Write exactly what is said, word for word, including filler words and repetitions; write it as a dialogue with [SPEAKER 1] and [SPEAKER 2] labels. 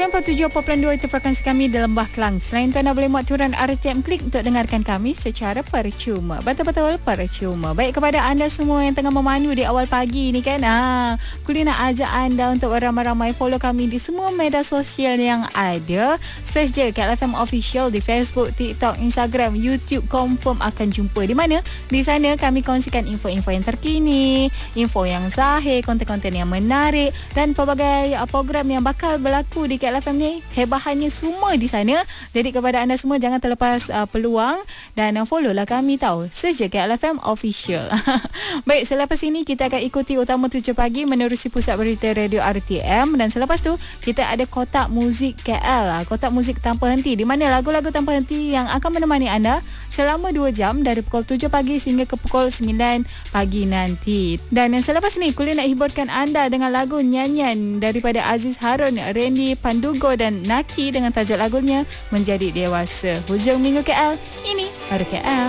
[SPEAKER 1] sembilan puluh tujuh perpuluhan dua itu frekuensi kami di Lembah Kelang. Selain itu anda boleh muat turun R T M Klik untuk dengarkan kami secara percuma. Betul-betul percuma. Baik, kepada anda semua yang tengah memandu di awal pagi ni kan, ah, Kuli nak ajak anda untuk ramai-ramai follow kami di semua media sosial yang ada. Search je K L F M Official di Facebook, TikTok, Instagram, YouTube. Confirm akan jumpa di mana. Di sana kami kongsikan info-info yang terkini, info yang zahir, konten-konten yang menarik dan pelbagai uh, program yang bakal berlaku di K L F M ni. Hebahannya semua di sana. Jadi kepada anda semua, jangan terlepas uh, peluang dan uh, follow lah kami tahu. Search je K L F M Official. Baik, selepas ini kita akan ikuti Utama tujuh Pagi menerusi Pusat Berita Radio R T M, dan selepas tu kita ada Kotak Muzik K L, Kotak Muzik Tanpa Henti, di mana lagu-lagu tanpa henti yang akan menemani anda selama dua jam dari pukul tujuh pagi sehingga ke pukul sembilan pagi nanti. Dan yang selepas ni Kuliah nak hiburkan anda dengan lagu nyanyian daripada Aziz Harun, Randy Pandugo dan Naki dengan tajuk lagunya Menjadi Dewasa. Hujung minggu K L, ini baru K L.